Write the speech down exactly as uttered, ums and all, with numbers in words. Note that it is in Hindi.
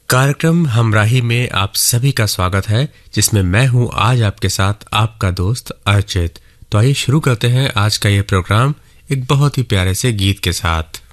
कार्यक्रम हमराही में आप सभी का स्वागत है, जिसमें मैं हूं आज आपके साथ आपका दोस्त अर्चित। तो आइए शुरू करते हैं आज का ये प्रोग्राम एक बहुत ही प्यारे से गीत के साथ।